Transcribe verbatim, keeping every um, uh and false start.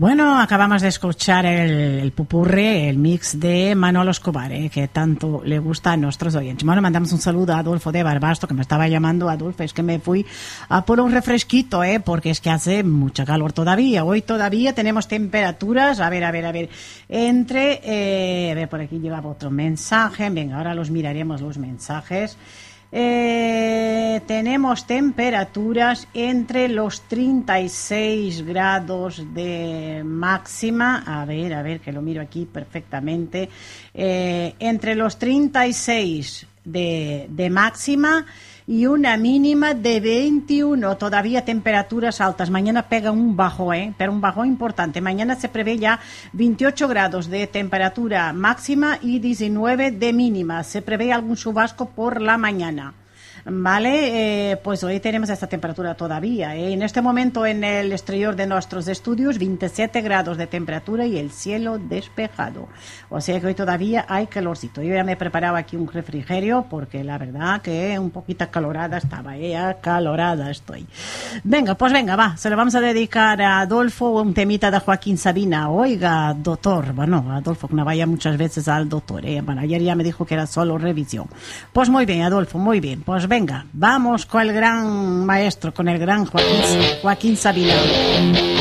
Bueno, acabamos de escuchar el, el pupurre, el mix de Manolo Escobar, eh, que tanto le gusta a nuestros oyentes. Bueno, mandamos un saludo a Adolfo de Barbasto, que me estaba llamando. Adolfo, es que me fui a por un refresquito, eh, porque es que hace mucha calor todavía. Hoy todavía tenemos temperaturas, a ver, a ver, a ver, entre, eh, a ver, por aquí llevaba otro mensaje. Venga, ahora los miraremos los mensajes. Eh, tenemos temperaturas entre los treinta y seis grados de máxima. A ver, a ver, que lo miro aquí perfectamente. Eh, entre los treinta y seis de, de máxima y una mínima de veintiuno. Todavía temperaturas altas. Mañana pega un bajo, ¿eh? Pero un bajo importante. Mañana se prevé ya veintiocho grados de temperatura máxima y diecinueve de mínima. Se prevé algún chubasco por la mañana. Vale, eh, pues hoy tenemos esta temperatura todavía. ¿eh? En este momento en el exterior de nuestros estudios, veintisiete grados de temperatura y el cielo despejado. O sea que hoy todavía hay calorcito. Yo ya me he preparado aquí un refrigerio porque la verdad que un poquito acalorada estaba, ¿eh? acalorada estoy. Venga, pues venga, va, se lo vamos a dedicar a Adolfo, un temita de Joaquín Sabina. Oiga, doctor, bueno, Adolfo, que no vaya muchas veces al doctor. ¿eh? Bueno, ayer ya me dijo que era solo revisión. Pues muy bien, Adolfo, muy bien. Pues venga, vamos con el gran maestro, con el gran Joaquín, Joaquín Sabina.